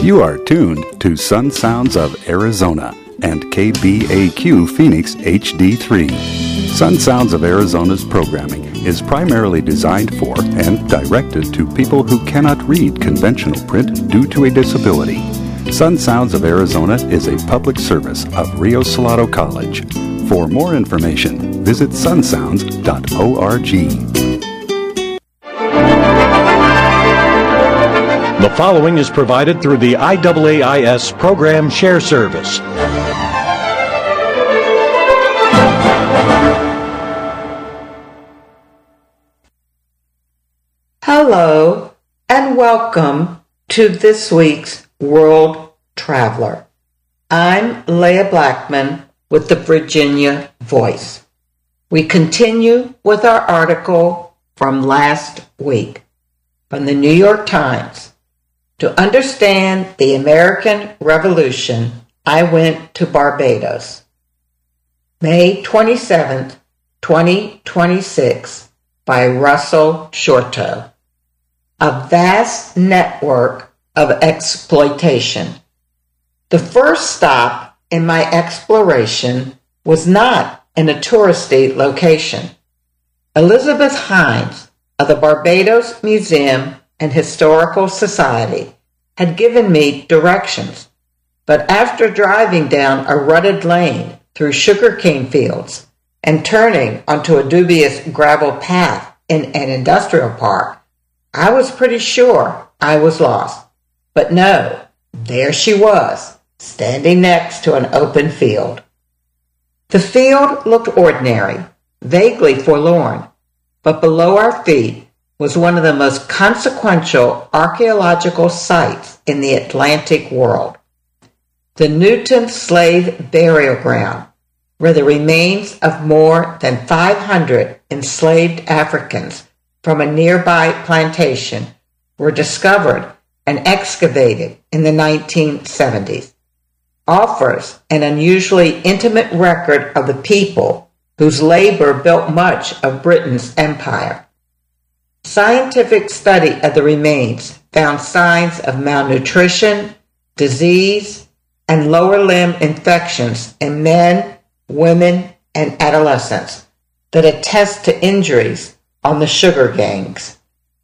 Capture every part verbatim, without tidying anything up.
You are tuned to Sun Sounds of Arizona and K B A Q Phoenix H D three. Sun Sounds of Arizona's programming is primarily designed for and directed to people who cannot read conventional print due to a disability. Sun Sounds of Arizona is a public service of Rio Salado College. For more information, visit sun sounds dot org. The following is provided through the I A A I S Program Share Service. Hello, and welcome to this week's World Traveler. I'm Leah Blackman with the Virginia Voice. We continue with our article from last week from the New York Times. To understand the American Revolution, I went to Barbados. May twenty-seventh, twenty twenty-six, by Russell Shorto. A vast network of exploitation. The first stop in my exploration was not in a touristy location. Elizabeth Hines of the Barbados Museum and Historical Society had given me directions, but after driving down a rutted lane through sugarcane fields and turning onto a dubious gravel path in an industrial park, I was pretty sure I was lost. But no, there she was, standing next to an open field. The field looked ordinary, vaguely forlorn, but below our feet was one of the most consequential archaeological sites in the Atlantic world. The Newton Slave Burial Ground, where the remains of more than five hundred enslaved Africans from a nearby plantation were discovered and excavated in the nineteen seventies, offers an unusually intimate record of the people whose labor built much of Britain's empire. Scientific study of the remains found signs of malnutrition, disease, and lower limb infections in men, women, and adolescents that attest to injuries on the sugar gangs.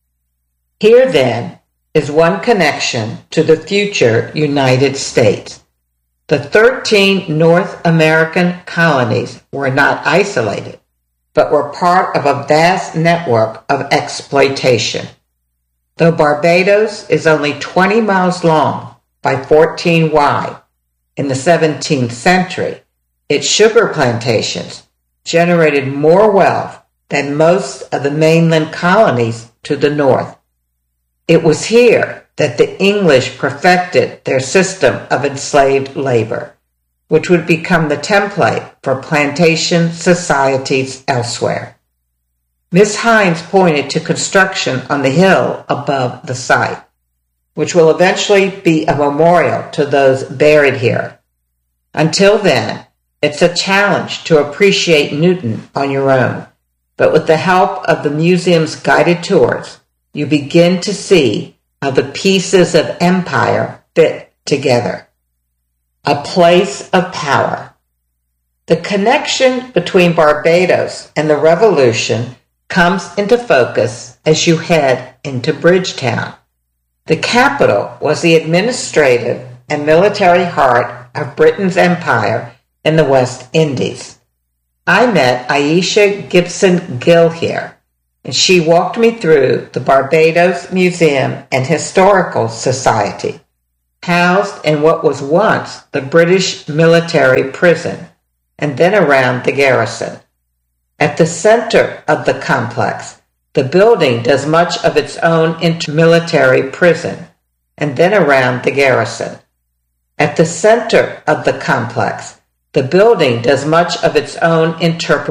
Here, then, is one connection to the future United States. The thirteen North American colonies were not isolated, but were part of a vast network of exploitation. Though Barbados is only twenty miles long by fourteen wide, in the seventeenth century, its sugar plantations generated more wealth than most of the mainland colonies to the north. It was here that the English perfected their system of enslaved labor, which would become the template for plantation societies elsewhere. Miss Hines pointed to construction on the hill above the site, which will eventually be a memorial to those buried here. Until then, it's a challenge to appreciate Newton on your own, but with the help of the museum's guided tours, you begin to see how the pieces of empire fit together. A place of power. The connection between Barbados and the Revolution comes into focus as you head into Bridgetown. The capital was the administrative and military heart of Britain's empire in the West Indies. I met Aisha Gibson Gill here, and she walked me through the Barbados Museum and Historical Society, housed in what was once the British military prison, and then around the garrison. At the center of the complex, the building does much of its own intermilitary prison, and then around the garrison. At the center of the complex, the building does much of its own interpretation